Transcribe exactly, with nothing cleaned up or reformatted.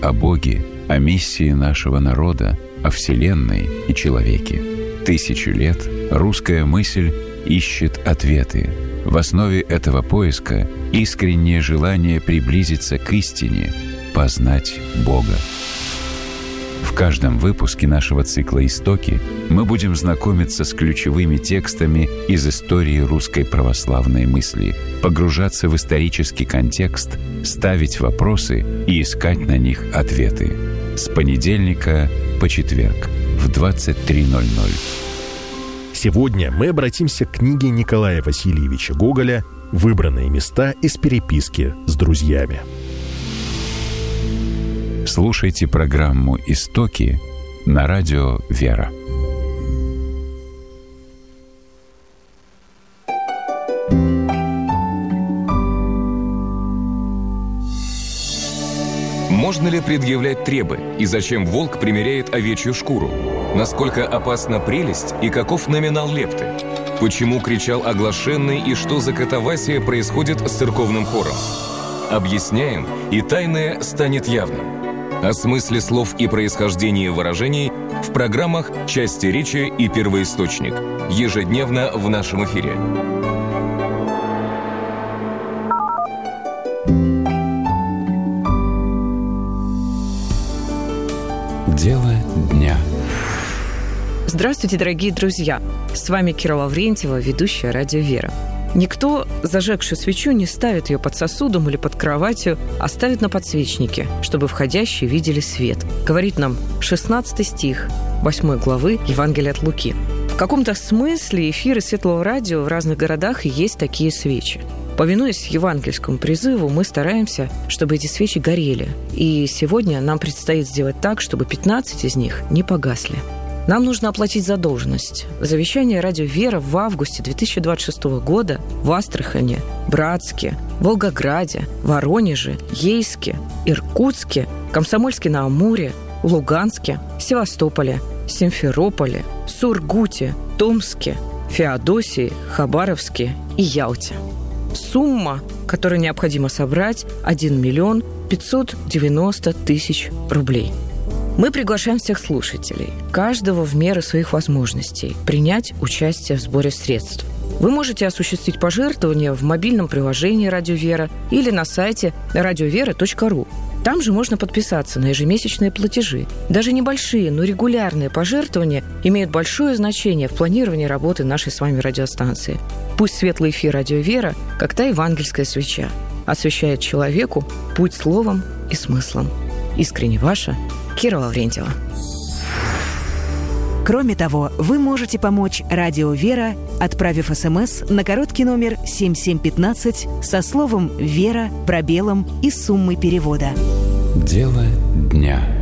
о Боге, о миссии нашего народа, о Вселенной и человеке. Тысячу лет русская мысль ищет ответы. В основе этого поиска искреннее желание приблизиться к истине, познать Бога. В каждом выпуске нашего цикла «Истоки» мы будем знакомиться с ключевыми текстами из истории русской православной мысли, погружаться в исторический контекст, ставить вопросы и искать на них ответы. С понедельника по четверг в двадцать три ноль ноль. Сегодня мы обратимся к книге Николая Васильевича Гоголя «Выбранные места из переписки с друзьями». Слушайте программу «Истоки» на радио «Вера». Можно ли предъявлять требы? И зачем волк примеряет овечью шкуру? Насколько опасна прелесть и каков номинал лепты? Почему кричал оглашенный и что за катавасия происходит с церковным хором? Объясняем, и тайное станет явным. О смысле слов и происхождении выражений в программах «Части речи» и «Первоисточник». Ежедневно в нашем эфире. Дело дня. Здравствуйте, дорогие друзья! С вами Кира Лаврентьева, ведущая радио «Вера». Никто, зажегший свечу, не ставит ее под сосудом или под кроватью, а ставит на подсвечнике, чтобы входящие видели свет. Говорит нам шестнадцатый стих восьмой главы Евангелия от Луки. В каком-то смысле эфиры Светлого радио в разных городах и есть такие свечи. Повинуясь евангельскому призыву, мы стараемся, чтобы эти свечи горели. И сегодня нам предстоит сделать так, чтобы пятнадцать из них не погасли. Нам нужно оплатить задолженность. Завещание радио «Вера» в августе две тысячи двадцать шестого года в Астрахани, Братске, Волгограде, Воронеже, Ейске, Иркутске, Комсомольске-на-Амуре, Луганске, Севастополе, Симферополе, Сургуте, Томске, Феодосии, Хабаровске и Ялте. Сумма, которую необходимо собрать, один миллион пятьсот девяносто тысяч рублей. Мы приглашаем всех слушателей, каждого в меру своих возможностей, принять участие в сборе средств. Вы можете осуществить пожертвование в мобильном приложении «Радио Вера» или на сайте радиовера точка ру. Там же можно подписаться на ежемесячные платежи. Даже небольшие, но регулярные пожертвования имеют большое значение в планировании работы нашей с вами радиостанции. Пусть светлый эфир «Радио Вера», как та евангельская свеча, освещает человеку путь словом и смыслом. Искренне ваша Кира Лаврентьева. Кроме того, вы можете помочь радио «Вера», отправив СМС на короткий номер семь семь один пять со словом «Вера», пробелом и суммой перевода. Дело дня.